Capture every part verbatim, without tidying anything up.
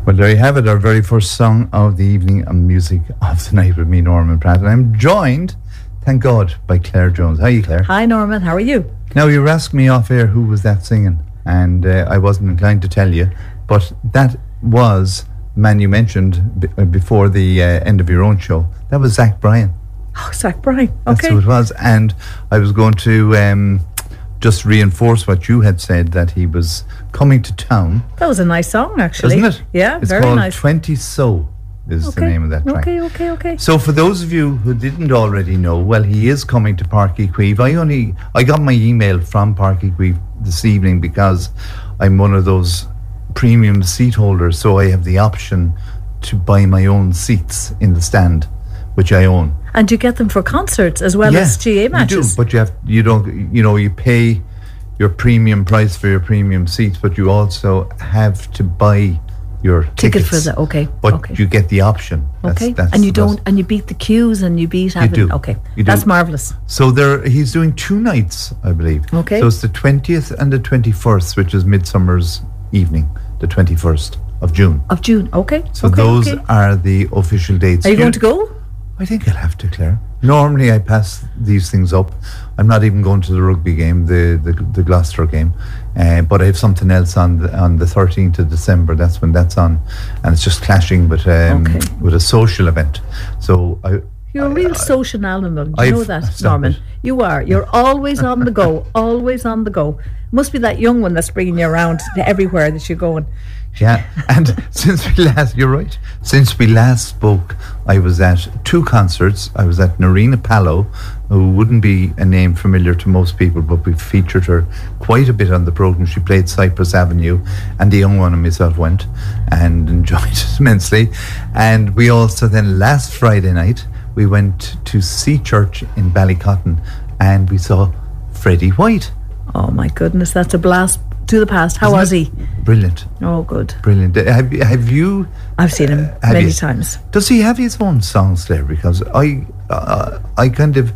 Well, there you have it, our very first song of the evening and music of the night with me, Norman Pratt. And I'm joined, thank God, by Claire Jones. How are you, Claire? Hi, Norman. How are you? Now, you were asking me off air who was that singing, and uh, I wasn't inclined to tell you, but that was the man you mentioned b- before the uh, end of your own show. That was Zach Bryan. Oh, Zach Bryan. Okay. That's who it was. And I was going to um, just reinforce what you had said, that he was coming to town. That was a nice song, actually. Isn't it? Yeah, it's very called nice. twenty So is okay. the name of that track. Okay, okay, okay. So for those of you who didn't already know, well, he is coming to Park Equive. I only, I got my email from Park Equive this evening because I'm one of those premium seat holders, so I have the option to buy my own seats in the stand, which I own. And you get them for concerts as well yeah, as G A matches. You do, but you have, you don't, you know, you pay your premium price for your premium seats, but you also have to buy your ticket tickets, for that. Okay, but okay. you get the option. That's, okay, that's and you the don't, best. and you beat the queues, and you beat having. do. Okay, You do. that's marvelous. So there, he's doing two nights, I believe. Okay. So it's the twentieth and the twenty-first, which is Midsummer's Evening, the twenty-first of June. Of June. Okay. So okay, those okay. are the official dates. Are you going to go? I think I'll have to, Claire. Normally I pass these things up. I'm not even going to the rugby game, the the, the Gloucester game, uh, but I have something else on the, on the thirteenth of December. That's when that's on, and it's just clashing with um, Okay. with a social event. So I. You're a I- real I- social animal. You I've- know that, stop Norman. it. You are. You're always on the go. Always on the go. Must be that young one that's bringing you around to everywhere that you're going. Yeah, and since we last, you're right. Since we last spoke, I was at two concerts. I was at Narina Palo, who wouldn't be a name familiar to most people, but we featured her quite a bit on the program. She played Cypress Avenue, and the young one and myself went and enjoyed it immensely. And we also then last Friday night we went to Sea Church in Ballycotton, and we saw Freddie White. Oh my goodness, that's a blast to the past. How Isn't was it? he? Brilliant, Oh, good. brilliant. Uh, Have you? Have you I've seen him have many you? times. Does he have his own songs there? Because I, uh, I kind of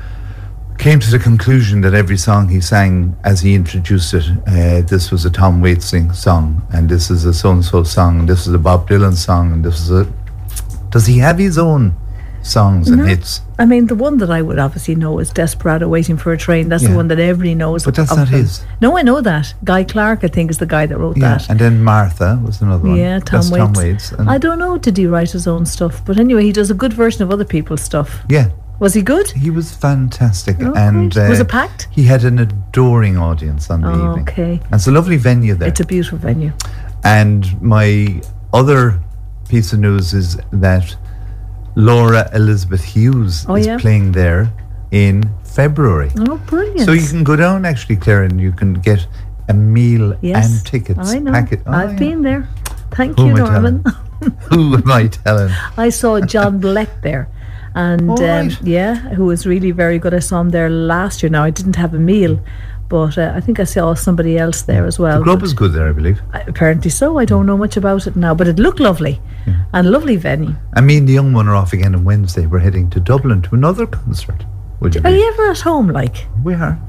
came to the conclusion that every song he sang as he introduced it, uh, this was a Tom Waits sing song, and this is a so-and-so song, and this is a Bob Dylan song, and this is a... Does he have his own songs and No. hits? I mean, the one that I would obviously know is Desperado Waiting for a Train. That's Yeah. the one that everybody knows. But that's of not him. his. No, I know that. Guy Clark, I think, is the guy that wrote Yeah, that. and then Martha was another one. Yeah, Tom that's Waits. Tom Waits. And I don't know, did he write his own stuff? But anyway, he does a good version of other people's stuff. yeah, Was he good? he was fantastic. Oh, and great. Was uh, it packed? He had an adoring audience on the Oh, evening. okay. And it's a lovely venue there. It's a beautiful venue. And my other piece of news is that Laura Elizabeth Hughes Oh, is yeah? playing there in February. Oh, brilliant. So you can go down, actually, Claire, and you can get a meal Yes, and tickets. I know. Packet. Oh, I've yeah. been there. Thank Who you, am I Norman. Who am I telling? I saw John Bleck there. And Oh, um, right. yeah, who was really very good. I saw him there last year. Now, I didn't have a meal, but uh, I think I saw somebody else there as well. The club But is good there, I believe. I- apparently so. I don't know much about it now, but it looked lovely. And a lovely venue. I mean, the young one are off again on Wednesday. We're heading to Dublin to another concert. Would you Are be? you ever at home, like? We are.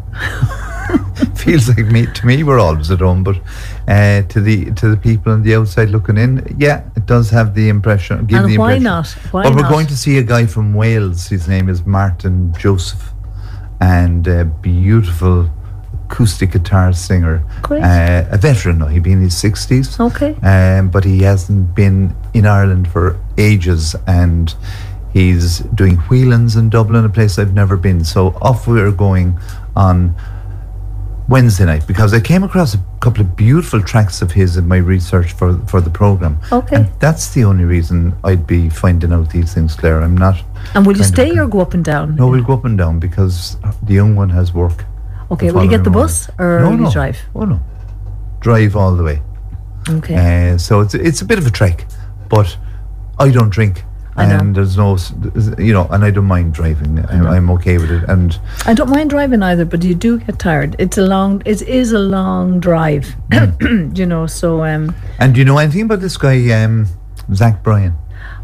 Feels like me to me we're always at home, but uh, to the to the people on the outside looking in, yeah, it does have the impression. Give And the why impression. not? Why but we're not? going to see a guy from Wales. His name is Martin Joseph, and a beautiful acoustic guitar singer. Great. Uh, a veteran now. He'd be in his sixties. Okay. Um, but he hasn't been in Ireland for ages, and he's doing wheelings in Dublin, a place I've never been. So off we're going on Wednesday night, because I came across a couple of beautiful tracks of his in my research for for the programme. Okay. And that's the only reason I'd be finding out these things, Claire. I'm not... And will you kind of- stay or go up and down? No, we'll go up and down because the young one has work. Okay, the will you get the following bus or No, will no. you drive? Oh, no. Drive all the way. Okay. Uh, so it's it's a bit of a trek, but I don't drink, I know. and there's no, s- you know, and I don't mind driving. I'm, know. I'm okay with it, and I don't mind driving either, but you do get tired. It's a long, it is a long drive, Mm. you know, so um, and do you know anything about this guy, um, Zach Bryan? I know very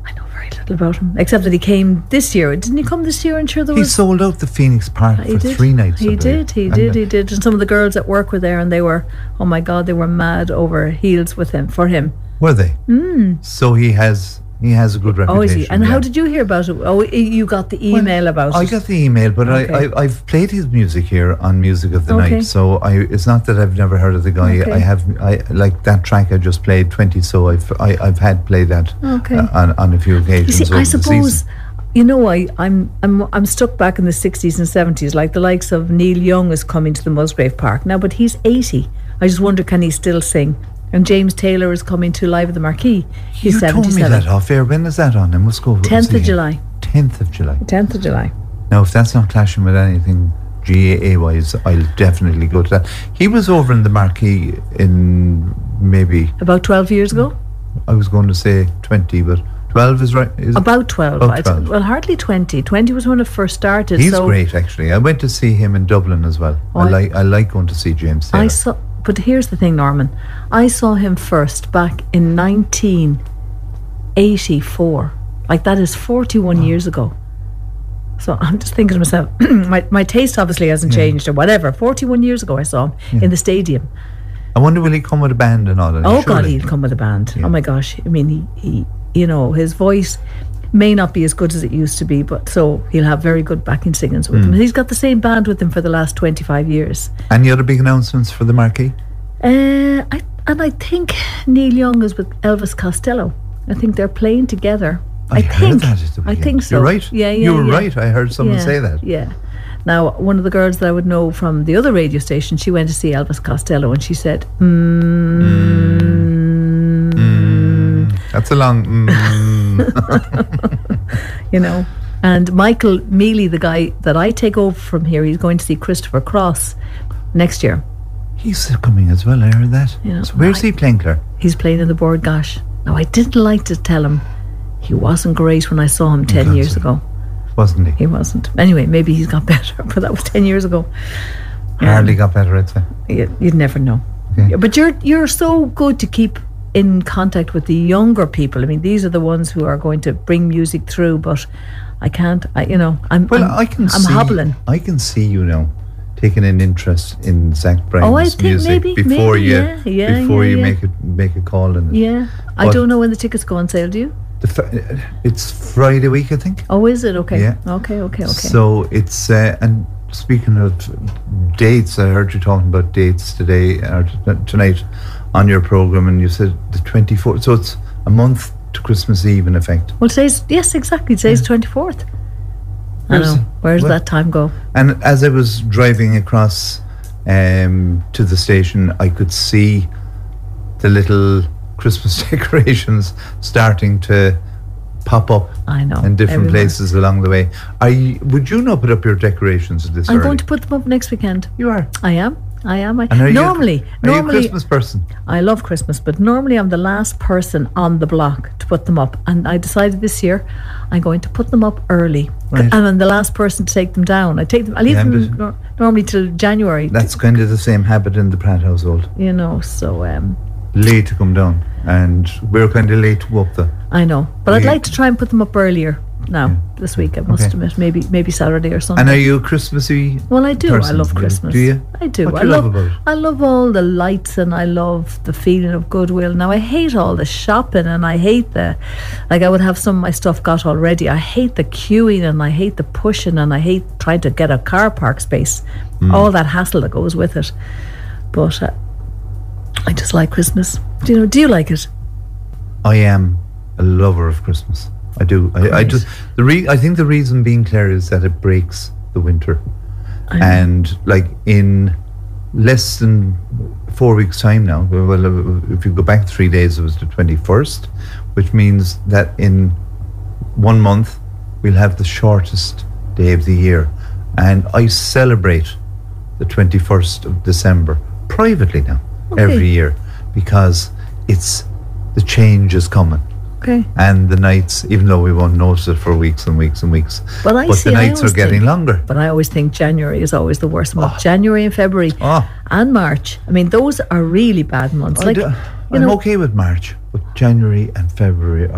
very little about him, except that he came this year. Didn't he come this year? And sure there He was. sold out the Phoenix Park He for did. three nights. He I did, believe. he And, did, uh, he did. And some of the girls at work were there, and they were, oh my God, they were mad over heels with him, for him. Were they? Mm. So he has he has a good reputation. Oh, is he? And yeah. how did you hear about it? Oh, you got the email Well, about I it. got the email, but Okay. I, I I've played his music here on Music of the Okay. Night. So I it's not that I've never heard of the guy. Okay. I have I like that track I just played twenty. So I've I, I've had played that Okay. uh, on on a few You occasions. see, over I the suppose, season. you know, I, I'm I'm I'm stuck back in the sixties and seventies, like the likes of Neil Young is coming to the Musgrave Park now, but he's eighty. I just wonder, can he still sing? And James Taylor is coming to Live at the Marquee. He's You told me seventy-seven. that off air. When is that on? I must go. tenth see of him. July. tenth of July. tenth of July. Now, if that's not clashing with anything G A A wise, I'll definitely go to that. He was over in the Marquee in maybe, About twelve years ago? I was going to say twenty, but twelve is right. Is About twelve. About I'd- twelve. Well, hardly twenty. twenty was when it first started. He's so great, actually. I went to see him in Dublin as well. Oh, I I- like I like going to see James Taylor. I saw, but here's the thing, Norman. I saw him first back in nineteen eighty-four. Like, that is forty-one years ago. So I'm just thinking to myself, my, my taste obviously hasn't Yeah. changed or whatever. forty-one years ago I saw him in the stadium. I wonder will he come with a band and all that? Oh, God, Surely. he'd come with a band. Yeah. Oh, my gosh. I mean, he, he, you know, his voice may not be as good as it used to be, but so he'll have very good backing singers with him. Hmm. He's got the same band with him for the last twenty-five years. Any other big announcements for the Marquee? Uh, I, and I think Neil Young is with Elvis Costello. I think they're playing together. I, I heard think. that at the I weekend. think so. You're right. Yeah, yeah. You were yeah. right. I heard someone yeah, say that. Yeah. Now, one of the girls that I would know from the other radio station, she went to see Elvis Costello, and she said, mm, Mm, that's a long. Mm. you know. And Michael Mealy, the guy that I take over from here, he's going to see Christopher Cross next year. He's coming as well. I heard that. Yeah. So where's he playing, Claire? He's playing in the Board Gosh. Now, I didn't like to tell him he wasn't great when I saw him ten God, years so- ago. Wasn't he? He wasn't. Anyway, maybe he's got better, but that was ten years ago. Hardly got better, I'd say. You, you'd never know. Okay. Yeah, but you're you're so good to keep in contact with the younger people. I mean, these are the ones who are going to bring music through. But I can't. I you know I'm. Well, I'm, I can. I'm see, hobbling. I can see you now taking an interest in Zach Bryan's Oh, I think music maybe- before maybe, you yeah, yeah, before yeah, you yeah. make it make a call on it. Yeah, I But- don't know when the tickets go on sale. Do you? The fa- it's Friday week, I think. Oh, is it? Okay. Yeah. Okay. Okay. Okay. So it's uh, and speaking of dates, I heard you talking about dates today or t- tonight on your program, and you said the twenty-fourth. So it's a month to Christmas Eve, in effect. Well, today's yes, exactly. Today's twenty fourth. I Where's- know. Where's what- that time go? And as I was driving across um, to the station, I could see the little Christmas decorations starting to pop up I know. in different everywhere. places along the way. Are you, would you not put up your decorations this I'm early? going to put them up next weekend. You are. I am. I am. I, And are you- normally, Are you a normally, Christmas person? I love Christmas, but normally I'm the last person on the block to put them up. And I decided this year I'm going to put them up early, Right. and I'm the last person to take them down. I take them. I leave Yeah, them but- nor- normally till January. That's kind of the same habit in the Pratt household. You know. So um, Late to come down, and we're kind of late to go up the. I know, but I'd We- like to try and put them up earlier now Yeah. this week. I must Okay. admit, maybe maybe Saturday or something. And are you a Christmassy? Well, I do. I person? love Do- Christmas. do you? I do. What I do you love. love about it? I love all the lights, and I love the feeling of goodwill. Now, I hate all the shopping, and I hate the, like I would have some of my stuff got already. I hate the queuing, and I hate the pushing, and I hate trying to get a car park space. Mm. All that hassle that goes with it. But uh, I just like Christmas. Do you know? Do you like it? I am a lover of Christmas. I do. I, I Great. just the re- I think the reason being, Claire, is that it breaks the winter, I know. and like in less than four weeks' time now. Well, uh, if you go back three days, it was the twenty-first, which means that in one month we'll have the shortest day of the year, and I celebrate the twenty-first of December privately now Okay. every year because it's the change is coming. Okay. And the nights, even though we won't notice it for weeks and weeks and weeks, But I but see, the I nights are always getting think- longer. But I always think January is always the worst month. Oh. January and February Oh, and March. I mean, those are really bad months. I Like, do- you I'm know, okay with March, but January and February are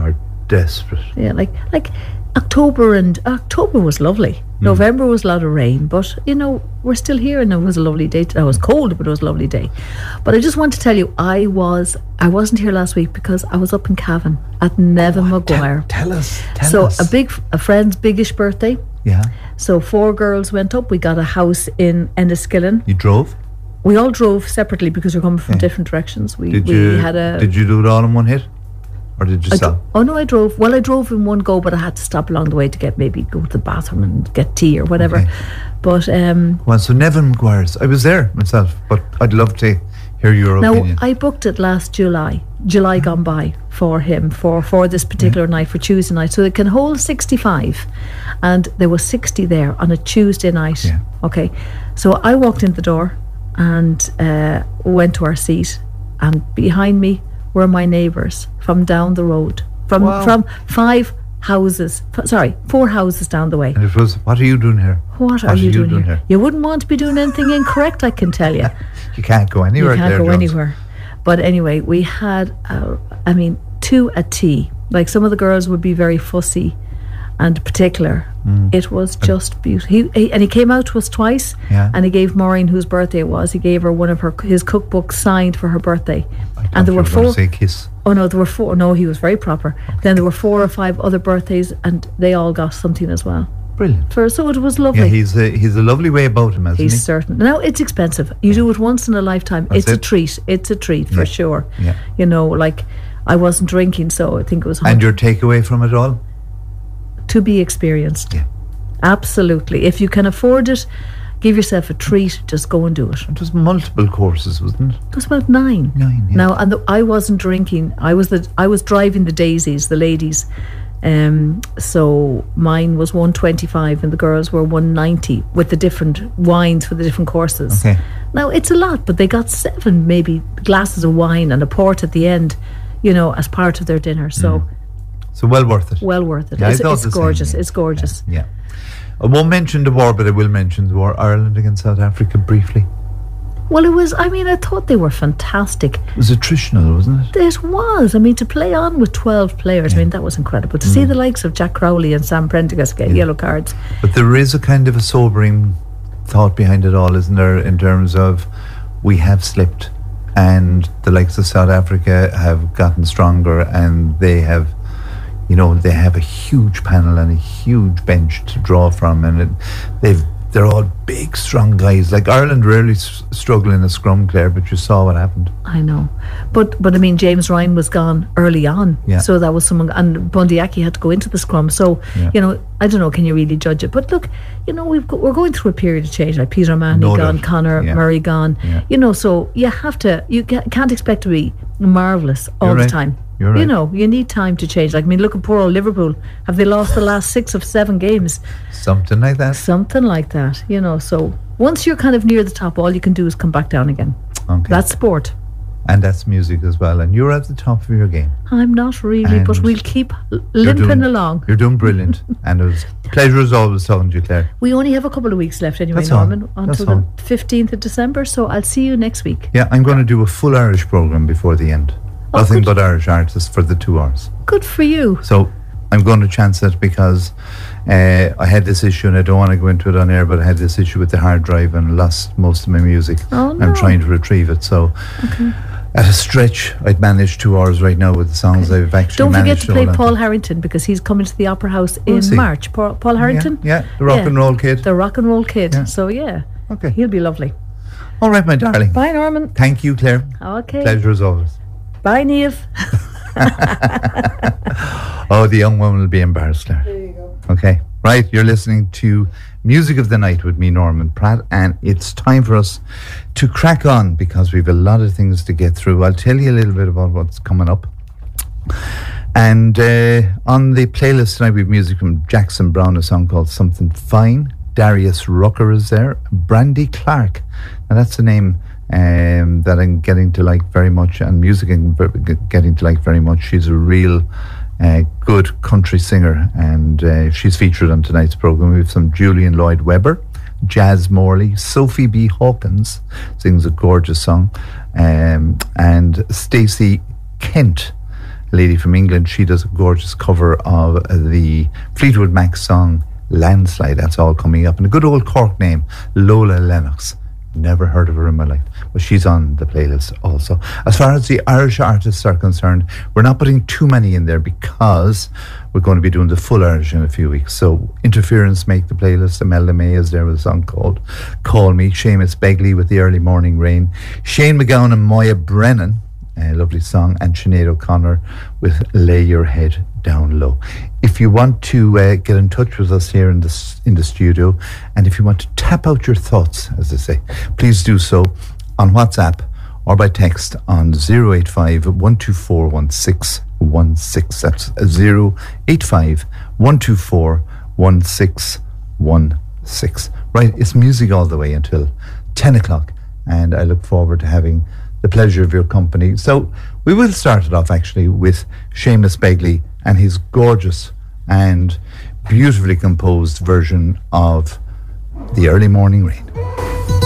desperate. Yeah, like like October and October was lovely. Mm. November was a lot of rain, but you know we're still here, and it was a lovely day. It was cold, but it was a lovely day. But I just want to tell you, I was I wasn't here last week because I was up in Cavan at Nevin Oh, Maguire. Tell, tell us. Tell so us. a big a friend's biggish birthday. Yeah. So four girls went up. We got a house in Enniskillen. You drove? We all drove separately because we're coming from Yeah. different directions. We Did we you had a. Did you do it all in one hit, or did you I stop? dro- oh no, I drove. Well, I drove in one go, but I had to stop along the way to get maybe go to the bathroom and get tea or whatever. Okay. But um, Well, so Nevin Maguire's. I was there myself, but I'd love to hear your now opinion. I booked it last July, July gone by for him for for this particular night, for Tuesday night. So it can hold sixty-five, and there was sixty there on a Tuesday night. Yeah. Okay, so I walked in the door and uh, went to our seat, and behind me were my neighbours from down the road, from Wow. from five houses. f- Sorry, four houses down the way. And it was, what are you doing here? What are you doing, here? You wouldn't want to be doing anything incorrect, I can tell you. You can't go anywhere You can't there, go Jones. anywhere. But anyway, we had, uh, I mean, to a T. Like some of the girls would be very fussy and particular. Mm. It was just beautiful. He, he, and he came out to us twice, Yeah. and he gave Maureen, whose birthday it was, he gave her one of her his cookbooks signed for her birthday. I thought And there you were were going four. to say kiss. Oh no, there were four. No, he was very proper. Then there were four or five other birthdays, and they all got something as well. Brilliant. For so it was lovely. Yeah, he's a, he's a lovely way about him, hasn't He's he? certain. Now it's expensive. You do it once in a lifetime. That's it's a it. treat. It's a treat for Yeah. sure. Yeah. You know, like I wasn't drinking, so I think it was And your takeaway from it all? to be experienced. Yeah. Absolutely. If you can afford it, give yourself a treat. Just go and do it. It was multiple courses, wasn't it? It was about nine. Nine, yeah. Now, and the, I wasn't drinking. I was the I was driving the daisies, the ladies. Um, so mine was one twenty-five, and the girls were one ninety with the different wines for the different courses. Okay. Now it's a lot, but they got seven maybe glasses of wine and a port at the end, you know, as part of their dinner. So So well worth it. well worth it. Yeah, I it's thought it's the same, gorgeous. yeah. It's gorgeous. Yeah. I won't mention the war, but I will mention the war. Ireland against South Africa briefly. Well, it was. I mean, I thought they were fantastic. It was attritional, wasn't it? It was. I mean, to play on with twelve players, I mean, that was incredible. To see the likes of Jack Crowley and Sam Prendergast get yellow cards. But there is a kind of a sobering thought behind it all, isn't there, in terms of we have slipped and the likes of South Africa have gotten stronger, and they have, you know, they have a huge panel and a huge bench to draw from, and it, they've they're all big, strong guys. Like Ireland rarely s- struggle in a scrum, Claire, but you saw what happened. I know, but but I mean, James Ryan was gone early on, Yeah. so that was someone, and Bundyaki had to go into the scrum. So Yeah. you know, I don't know, can you really judge it? But look, you know, we've go, we're going through a period of change. Like Peter Manny No gone, doubt. Connor Yeah. Murray gone. Yeah. You know, so you have to. You ca- can't expect to be marvelous all You're the right. time. You're You right. know, you need time to change. Like I mean, look at poor old Liverpool. Have they lost the last six of seven games? Something like that. Something like that. You know, so once you're kind of near the top, all you can do is come back down again. Okay. That's sport. and that's music as well. And you're at the top of your game. I'm not really, but And we'll keep l- You're limping doing- along. You're doing brilliant. And it was a pleasure as always talking to you, Claire. We only have a couple of weeks left anyway, That's all. Norman, That's until all. the fifteenth of December. So I'll see you next week. Yeah, I'm going to do a full Irish programme before the end. Oh, Nothing good. but Irish artists for the two hours. Good for you. So I'm going to chance it because uh, I had this issue, and I don't want to go into it on air, but I had this issue with the hard drive and lost most of my music. Oh, no. I'm trying to retrieve it. So at a stretch, I'd managed two hours right now with the songs I've actually Don't forget managed to play hold on Paul Harrington because he's coming to the Opera House Oh, in is he? March. Paul, Paul Harrington? Yeah, yeah, the rock Yeah. and roll kid. The rock and roll kid. Yeah. So yeah, Okay. he'll be lovely. All right, my darling. Bye, Norman. Thank you, Claire. Okay. Pleasure as always. Bye, Niamh. Oh, the young woman will be embarrassed, Claire. There you go. Okay, right, you're listening to Music of the Night with me, Norman Pratt, and it's time for us to crack on because we've a lot of things to get through. I'll tell you a little bit about what's coming up. And uh, on the playlist tonight, we have music from Jackson Brown, a song called Something Fine. Darius Rucker is there. Brandy Clark. Now, that's a name um, that I'm getting to like very much, and music I'm ver- getting to like very much. She's a real uh, good country singer, and uh, she's featured on tonight's program. We have some Julian Lloyd Webber, Jazz Morley, Sophie B. Hawkins sings a gorgeous song, um, and Stacey Kent a lady from England. She does a gorgeous cover of the Fleetwood Mac song Landslide. That's all coming up. And a good old Cork name, Lola Lennox. Never heard of her in my life, but she's on the playlist also. As far as the Irish artists are concerned, we're not putting too many in there because we're going to be doing the full Irish in a few weeks. So Interference make the playlist. Imelda May is there with a song called Call Me. Seamus Begley with The Early Morning Rain. Shane MacGowan and Moya Brennan, a lovely song, and Sinead O'Connor with Lay Your Head Down Low. If you want to uh, get in touch with us here in the, in the studio, and if you want to tap out your thoughts, as they say, please do so on WhatsApp or by text on zero eight five, one two four, one six one six. That's zero eight five, one two four, one six one six. Right, it's music all the way until ten o'clock, and I look forward to having the pleasure of your company. So we will start it off actually with Seamus Begley and his gorgeous and beautifully composed version of The Early Morning Rain.